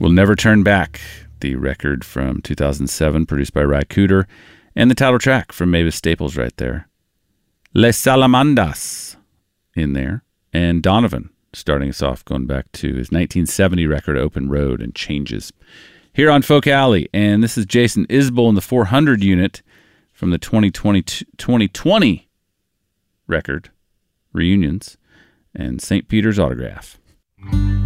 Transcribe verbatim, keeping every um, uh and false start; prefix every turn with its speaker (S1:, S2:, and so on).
S1: We'll Never Turn Back, the record from two thousand seven, produced by Ry Cooder, and the title track from Mavis Staples right there. Les Salamandas in there, and Donovan starting us off, going back to his nineteen seventy record Open Road and Changes. Here on Folk Alley, and this is Jason Isbell in the four hundred unit from the twenty twenty record, Reunions, and Saint Peter's Autograph.